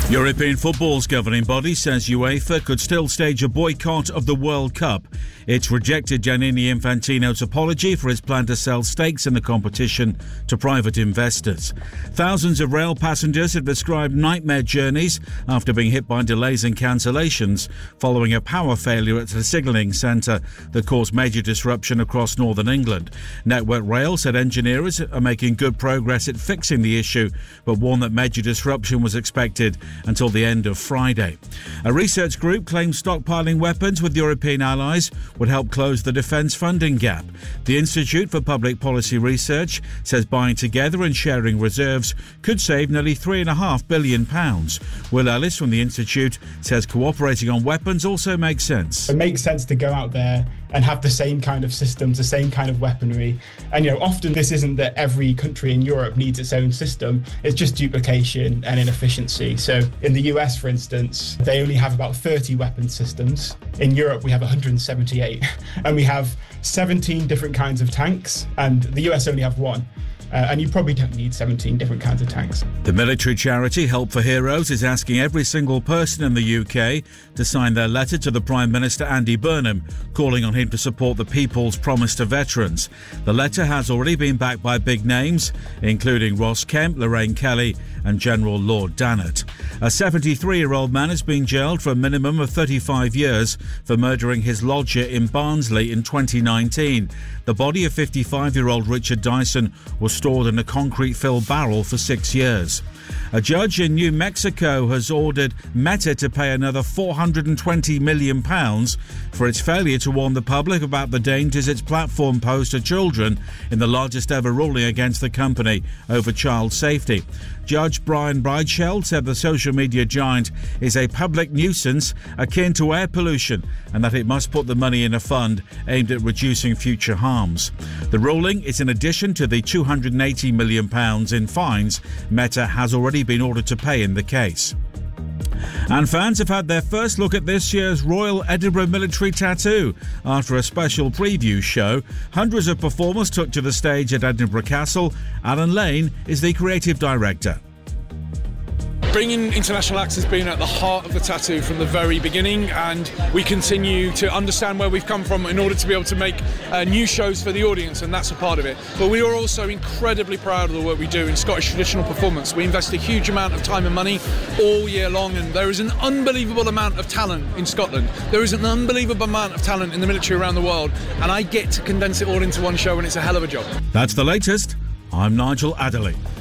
European football's governing body says UEFA could still stage a boycott of the World Cup. It's rejected Gianni Infantino's apology for his plan to sell stakes in the competition to private investors. Thousands of rail passengers have described nightmare journeys after being hit by delays and cancellations following a power failure at the signalling centre that caused major disruption across northern England. Network Rail said engineers are making good progress at fixing the issue, but warned that major disruption was expected until the end of Friday. A research group claims stockpiling weapons with European allies would help close the defence funding gap. The Institute for Public Policy Research says buying together and sharing reserves could save nearly £3.5 billion. Will Ellis from the Institute says cooperating on weapons also makes sense. It makes sense to go out there and have the same kind of systems, the same kind of weaponry. And, often this isn't that every country in Europe needs its own system. It's just duplication and inefficiency. So in the US, for instance, they only have about 30 weapon systems. In Europe, we have 178. And we have 17 different kinds of tanks, and the US only have one. And you probably don't need 17 different kinds of tanks. The military charity Help for Heroes is asking every single person in the UK to sign their letter to the Prime Minister Andy Burnham, calling on him to support the people's promise to veterans. The letter has already been backed by big names, including Ross Kemp, Lorraine Kelly and General Lord Dannatt. A 73-year-old man has been jailed for a minimum of 35 years for murdering his lodger in Barnsley in 2019. The body of 55-year-old Richard Dyson was stored in a concrete-filled barrel for 6 years. A judge in New Mexico has ordered Meta to pay another £420 million for its failure to warn the public about the dangers its platform posed to children in the largest ever ruling against the company over child safety. Judge Brian Breitscheld said the social media giant is a public nuisance akin to air pollution and that it must put the money in a fund aimed at reducing future harms. The ruling is in addition to the £280 million in fines Meta has already been ordered to pay in the case. And fans have had their first look at this year's Royal Edinburgh Military Tattoo. After a special preview show, hundreds of performers took to the stage at Edinburgh Castle. Alan Lane is the creative director. Bringing international acts has been at the heart of the tattoo from the very beginning, and we continue to understand where we've come from in order to be able to make new shows for the audience, and that's a part of it. But we are also incredibly proud of the work we do in Scottish traditional performance. We invest a huge amount of time and money all year long, and there is an unbelievable amount of talent in Scotland. There is an unbelievable amount of talent in the military around the world, and I get to condense it all into one show, and it's a hell of a job. That's the latest. I'm Nigel Adderley.